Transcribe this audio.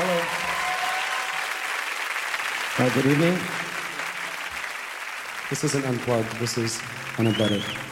Good evening. This isn't unplugged, this is unembedded.